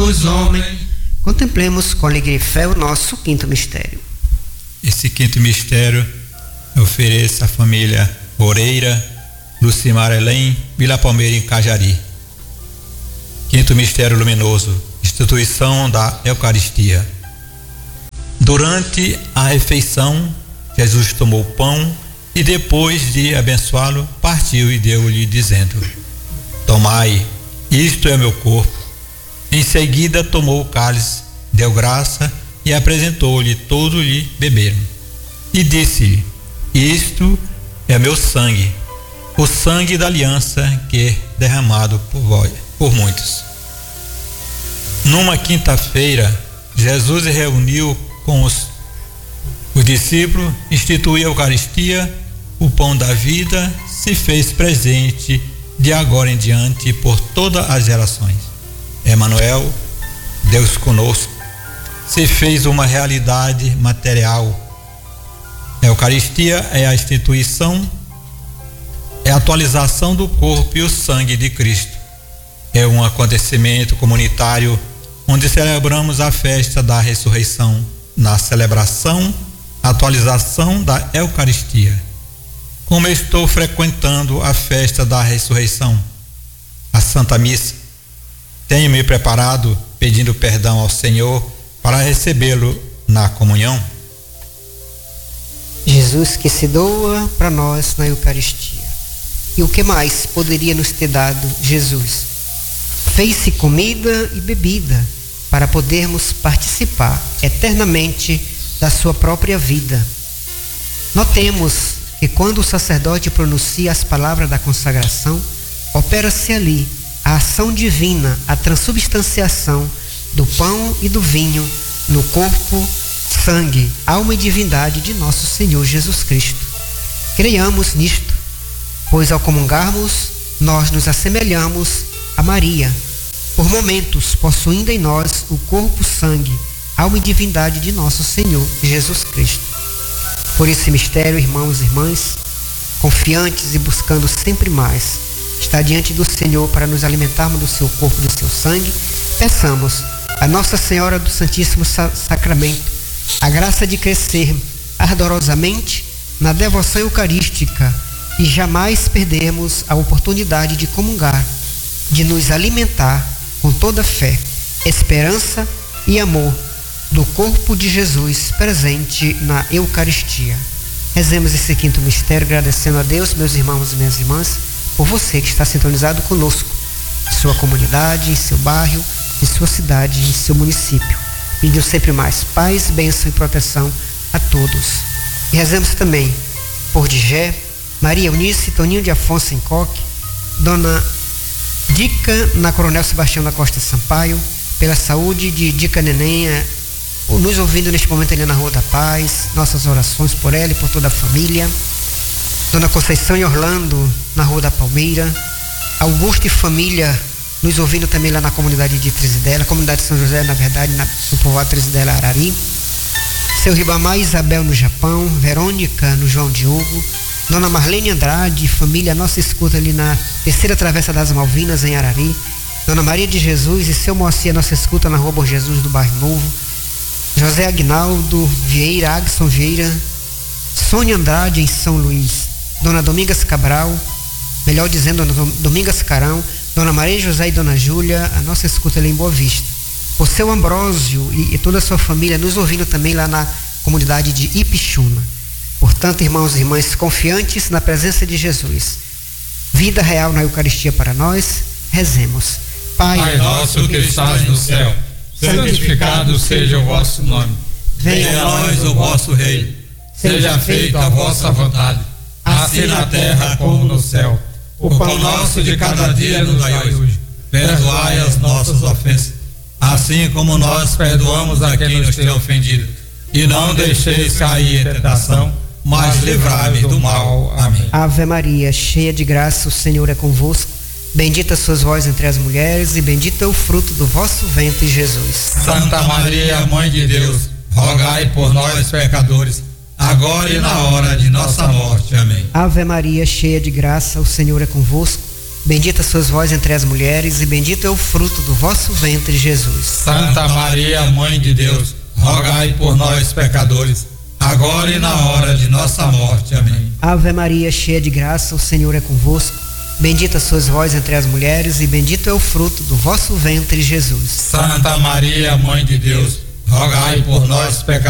dos homens. Contemplemos com alegria e fé o nosso quinto mistério. Esse quinto mistério eu ofereço à família Moreira, Lucimar Helém, Vila Palmeira em Cajari. Quinto mistério luminoso, instituição da Eucaristia. Durante a refeição, Jesus tomou o pão e depois de abençoá-lo, partiu e deu-lhe dizendo: tomai, isto é meu corpo. Em seguida tomou o cálice, deu graça e apresentou-lhe, todos lhe beberam. E disse-lhe: isto é meu sangue, o sangue da aliança que é derramado por muitos. Numa quinta-feira, Jesus se reuniu com os discípulos, instituiu a Eucaristia, o pão da vida, se fez presente de agora em diante por todas as gerações. Emmanuel, Deus conosco, se fez uma realidade material. A Eucaristia é a instituição, é a atualização do corpo e o sangue de Cristo. É um acontecimento comunitário onde celebramos a festa da ressurreição. Na celebração, a atualização da Eucaristia. Como estou frequentando a festa da ressurreição, a Santa Missa, tenho me preparado pedindo perdão ao Senhor para recebê-lo na comunhão. Jesus que se doa para nós na Eucaristia. E o que mais poderia nos ter dado Jesus? Fez-se comida e bebida para podermos participar eternamente da sua própria vida. Notemos que quando o sacerdote pronuncia as palavras da consagração, opera-se ali a ação divina, a transubstanciação do pão e do vinho no corpo, sangue, alma e divindade de nosso Senhor Jesus Cristo. Creiamos nisto, pois ao comungarmos, nós nos assemelhamos a Maria, por momentos possuindo em nós o corpo, sangue, alma e divindade de nosso Senhor Jesus Cristo. Por esse mistério, irmãos e irmãs, confiantes e buscando sempre mais estar diante do Senhor para nos alimentarmos do seu corpo e do seu sangue, peçamos a Nossa Senhora do Santíssimo Sacramento a graça de crescer ardorosamente na devoção eucarística e jamais perdermos a oportunidade de comungar, de nos alimentar com toda fé, esperança e amor do corpo de Jesus presente na Eucaristia. Rezemos esse quinto mistério agradecendo a Deus, meus irmãos e minhas irmãs, por você que está sintonizado conosco, em sua comunidade, em seu bairro, em sua cidade, em seu município. Pedindo sempre mais paz, bênção e proteção a todos. E rezemos também por Digé, Maria Eunice, Toninho de Afonso em Coque, Dona Dica na Coronel Sebastião da Costa Sampaio, pela saúde de Dica Neném, nos ouvindo neste momento ali na Rua da Paz, nossas orações por ela e por toda a família. Dona Conceição e Orlando na Rua da Palmeira, Augusto e família nos ouvindo também lá na comunidade de Trizidela, comunidade de São José, na verdade, no povoado Trizidela Arari. Seu Ribamar e Isabel no Japão, Verônica no João Diogo, Dona Marlene Andrade, família nossa escuta ali na terceira travessa das Malvinas, em Arari. Dona Maria de Jesus e seu Moacir, nossa escuta na Rua Bom Jesus do Bairro Novo. José Agnaldo Vieira, Agson Vieira, Sônia Andrade em São Luís. Dona Domingas Cabral, melhor dizendo, Dona Domingas Carão, Dona Maria José e Dona Júlia, a nossa escuta ali em Boa Vista. O seu Ambrósio e toda a sua família nos ouvindo também lá na comunidade de Ipixuna. Portanto, irmãos e irmãs, confiantes na presença de Jesus, vida real na Eucaristia para nós, rezemos. Pai nosso que estás no céu, santificado seja o vosso nome. Venha a nós o vosso reino. Seja feita a vossa vontade, assim na terra como no céu. O pão nosso de cada dia nos dai hoje. Perdoai as nossas ofensas, assim como nós perdoamos a quem nos tem ofendido. E não deixeis cair em tentação, mas livrai-me do mal. Amém. Ave Maria, cheia de graça, o Senhor é convosco. Bendita sois vós entre as mulheres, e bendito é o fruto do vosso ventre, Jesus. Santa Maria, Mãe de Deus, rogai por nós, pecadores, agora e na hora de nossa morte. Amém. Ave Maria, cheia de graça, o Senhor é convosco. Bendita sois vós entre as mulheres, e bendito é o fruto do vosso ventre, Jesus. Santa Maria, Mãe de Deus, rogai por nós, pecadores, agora e na hora de nossa morte. Amém. Ave Maria, cheia de graça, o Senhor é convosco. Bendita sois vós entre as mulheres, e bendito é o fruto do vosso ventre, Jesus. Santa Maria, Mãe de Deus, rogai por nós, pecadores,